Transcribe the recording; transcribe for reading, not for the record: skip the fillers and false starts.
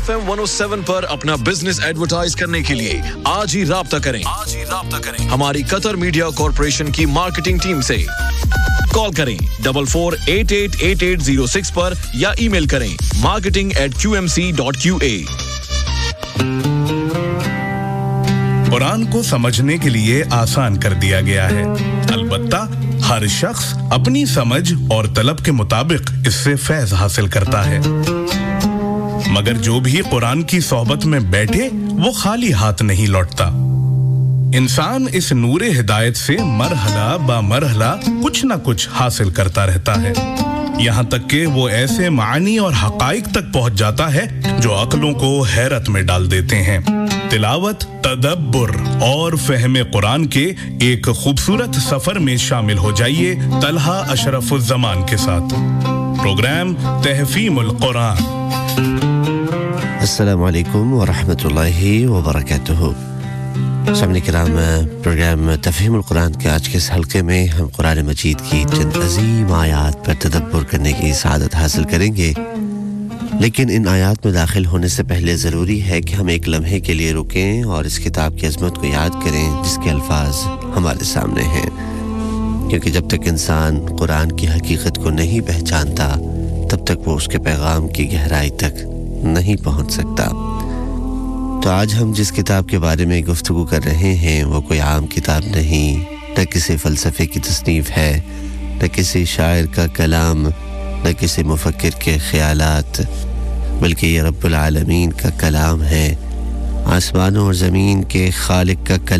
FM 107 पर अपना business advertise करने के लिए आज ही राब्ता करें हमारी कतर मीडिया कॉर्पोरेशन की मार्केटिंग टीम से। कॉल करें 44888806 पर या ईमेल करें marketing@qmc.qa। कुरान को समझने के लिए आसान कर दिया गया है, अलबत्ता हर शख्स अपनी समझ और तलब के मुताबिक इससे फैज़ हासिल करता है, मगर जो भी कुरान की सोहबत में बैठे वो खाली हाथ नहीं लौटता। इंसान इस नूरे हिदायत से मरहला बा मरहला कुछ न कुछ हासिल करता रहता है, यहाँ तक कि वो ऐसे मानी और हकाइक तक पहुंच जाता है जो अक्लों को हैरत में डाल देते हैं। तिलावत, तदब्बुर और फहमे कुरान के एक खूबसूरत सफर में शामिल हो जाइए तलहा अशरफुज़्ज़मान के साथ। प्रोग्राम तहफ़ीमुल कुरान। अस्सलामु अलैकुम व रहमतुल्लाहि व बरकातुहू। सामने किराम, प्रोग्राम तफहीमुल कुरान के आज के इस हल्के में हम कुरान मजीद की चंद अजीम आयात पर तदब्बुर करने की सआदत हासिल करेंगे, लेकिन इन आयात में दाखिल होने से पहले ज़रूरी है कि हम एक लम्हे के लिए रुकें और इस किताब की अज़मत को याद करें जिसके अल्फाज हमारे सामने हैं, क्योंकि जब तक इंसान कुरान की हकीकत को नहीं पहचानता तब तक वो उसके पैगाम की गहराई तक नहीं पहुंच सकता। तो आज हम जिस किताब के बारे में गुफ्तगू कर रहे हैं वो कोई आम किताब नहीं, न किसी फ़लसफ़े की तसनीफ़ है, न किसी शायर का कलाम, न किसी मुफक्किर के ख़यालात, बल्कि ये रब्बुल आलमीन का कलाम है, आसमानों और ज़मीन के खालिक का कलाम।